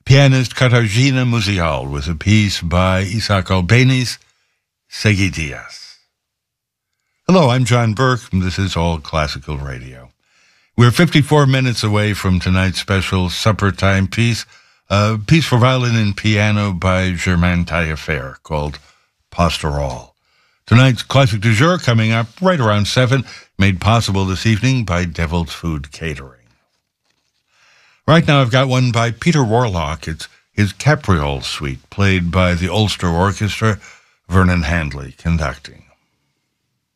pianist Katarzyna Musial with a piece by Isaac Albéniz, Seguidillas. Hello, I'm John Burke, and this is All Classical Radio. We're 54 minutes away from tonight's special supper time piece, a piece for violin and piano by Germain Taillefer called Pastoral. Tonight's classic du jour coming up right around 7, made possible this evening by Devil's Food Catering. Right now I've got one by Peter Warlock. It's his Capriole Suite, played by the Ulster Orchestra, Vernon Handley conducting.